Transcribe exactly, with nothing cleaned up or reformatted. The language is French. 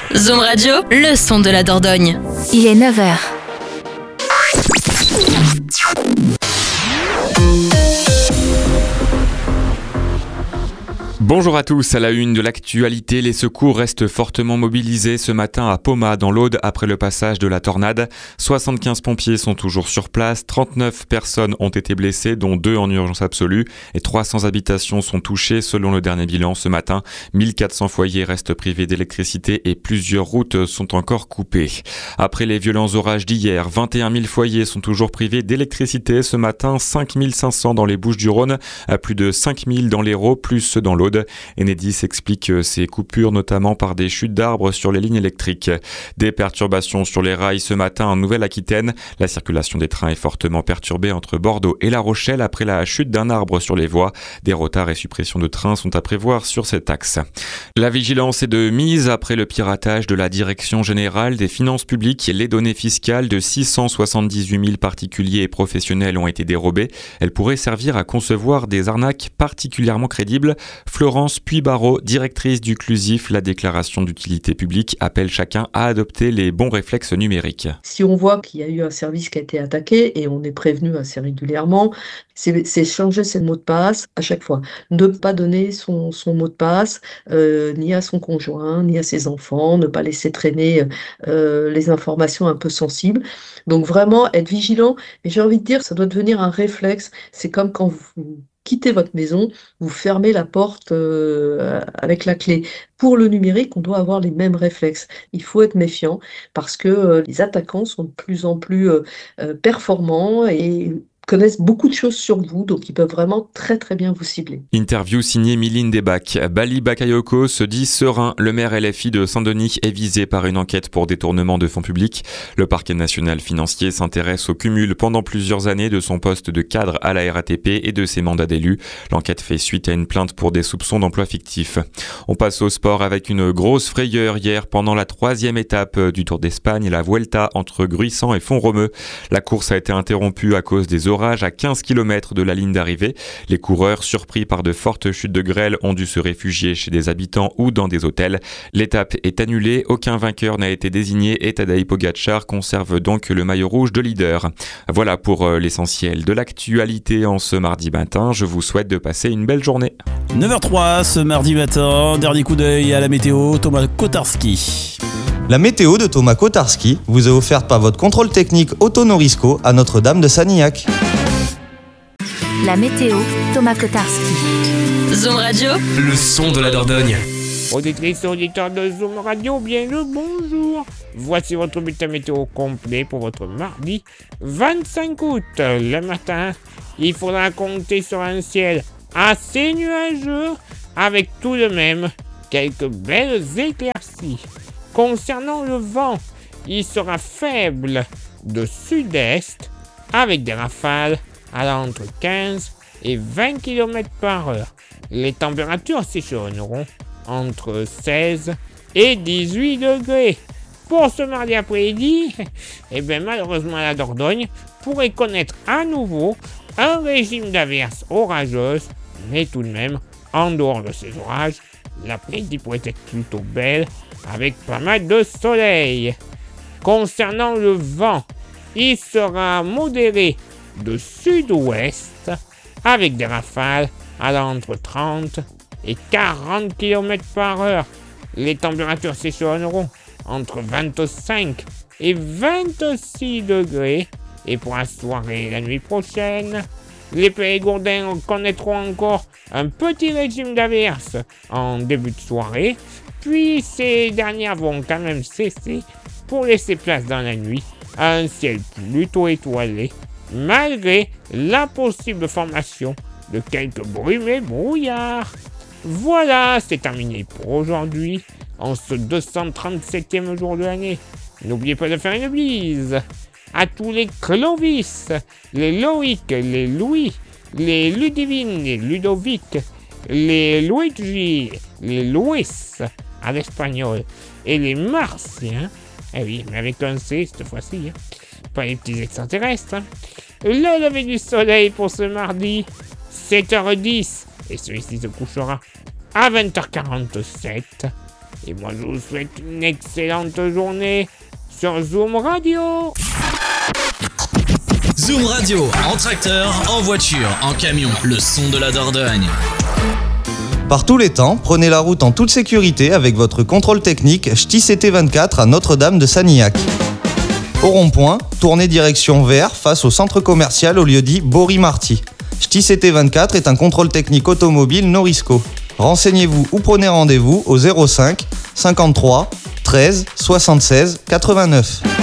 Zoom Radio, le son de la Dordogne. Il est neuf heures. Bonjour à tous, à la une de l'actualité, les secours restent fortement mobilisés ce matin à Pomat dans l'Aude après le passage de la tornade. soixante-quinze pompiers sont toujours sur place, trente-neuf personnes ont été blessées dont deux en urgence absolue et trois cents habitations sont touchées selon le dernier bilan ce matin. mille quatre cents foyers restent privés d'électricité et plusieurs routes sont encore coupées. Après les violents orages d'hier, vingt et un mille foyers sont toujours privés d'électricité ce matin, cinq mille cinq cents dans les Bouches-du-Rhône, à plus de cinq mille dans l'Hérault, plus ceux dans l'Aude. Enedis explique ces coupures notamment par des chutes d'arbres sur les lignes électriques. Des perturbations sur les rails ce matin en Nouvelle-Aquitaine. La circulation des trains est fortement perturbée entre Bordeaux et La Rochelle après la chute d'un arbre sur les voies. Des retards et suppressions de trains sont à prévoir sur cet axe. La vigilance est de mise après le piratage de la Direction générale des finances publiques. Les données fiscales de six cent soixante-dix-huit mille particuliers et professionnels ont été dérobées. Elles pourraient servir à concevoir des arnaques particulièrement crédibles. Florence Puy-Barreau, directrice du Clusif, la déclaration d'utilité publique, appelle chacun à adopter les bons réflexes numériques. Si on voit qu'il y a eu un service qui a été attaqué, et on est prévenu assez régulièrement, c'est, c'est changer ses mots de passe à chaque fois. Ne pas donner son, son mot de passe euh, ni à son conjoint, ni à ses enfants, ne pas laisser traîner euh, les informations un peu sensibles. Donc vraiment être vigilant, et j'ai envie de dire, ça doit devenir un réflexe. C'est comme quand vous quittez votre maison, vous fermez la porte euh, avec la clé. Pour le numérique, on doit avoir les mêmes réflexes. Il faut être méfiant parce que euh, les attaquants sont de plus en plus euh, euh, performants et connaissent beaucoup de choses sur vous, donc ils peuvent vraiment très très bien vous cibler. Interview signée Miline Debac. Bali Bakayoko se dit serein. Le maire L F I de Saint-Denis est visé par une enquête pour détournement de fonds publics. Le parquet national financier s'intéresse au cumul pendant plusieurs années de son poste de cadre à la R A T P et de ses mandats d'élu. L'enquête fait suite à une plainte pour des soupçons d'emploi fictif. On passe au sport avec une grosse frayeur hier pendant la troisième étape du Tour d'Espagne, la Vuelta entre Gruissant et Font-Romeu. La course a été interrompue à cause des orages à quinze kilomètres de la ligne d'arrivée. Les coureurs, surpris par de fortes chutes de grêle, ont dû se réfugier chez des habitants ou dans des hôtels. L'étape est annulée, aucun vainqueur n'a été désigné et Tadej Pogačar conserve donc le maillot rouge de leader. Voilà pour l'essentiel de l'actualité en ce mardi matin. Je vous souhaite de passer une belle journée. neuf heures trois ce mardi matin, dernier coup d'œil à la météo, Thomas Kotarski. La météo de Thomas Kotarski vous est offerte par votre contrôle technique Auto Norisco à Notre-Dame de Sanilhac. La météo, Thomas Kotarski. Zoom Radio, le son de la Dordogne. Auditrices et auditeurs de Zoom Radio, bien le bonjour. Voici votre bulletin météo complet pour votre mardi vingt-cinq août. Le matin, il faudra compter sur un ciel assez nuageux avec tout de même quelques belles éclaircies. Concernant le vent, il sera faible de sud-est avec des rafales allant entre quinze et vingt kilomètres par heure. Les températures s'échelonneront entre seize et dix-huit degrés. Pour ce mardi après-midi, eh bien malheureusement la Dordogne pourrait connaître à nouveau un régime d'averses orageuses, mais tout de même, en dehors de ces orages, l'après-midi pourrait être plutôt belle avec pas mal de soleil. Concernant le vent, il sera modéré de sud-ouest avec des rafales allant entre trente et quarante kilomètres par heure. Les températures s'échelonneront entre vingt-cinq et vingt-six degrés. Et pour la soirée et la nuit prochaine, les Périgourdins connaîtront encore un petit régime d'averses en début de soirée. Puis ces dernières vont quand même cesser pour laisser place dans la nuit à un ciel plutôt étoilé, malgré la possible formation de quelques brumes et brouillards. Voilà, c'est terminé pour aujourd'hui, en ce deux cent trente-septième jour de l'année. N'oubliez pas de faire une bise à tous les Clovis, les Loïc, les Louis, les Ludivine, les Ludovic, les Luigi, les Luis à l'espagnol et les Martiens. Eh oui, mais avec un C cette fois-ci, hein. Pas les petits extraterrestres. Hein. Le lever du soleil pour ce mardi, sept heures dix, et celui-ci se couchera à vingt heures quarante-sept. Et moi, je vous souhaite une excellente journée sur Zoom Radio. Zoom Radio, en tracteur, en voiture, en camion, le son de la Dordogne. Par tous les temps, prenez la route en toute sécurité avec votre contrôle technique Ch'ti C T vingt-quatre à Notre-Dame de Sanilhac. Au rond-point, tournez direction vers face au centre commercial au lieu-dit Bory-Marty. Ch'ti C T vingt-quatre est un contrôle technique automobile Norisco. Renseignez-vous ou prenez rendez-vous au zéro cinq cinquante-trois treize soixante-seize quatre-vingt-neuf.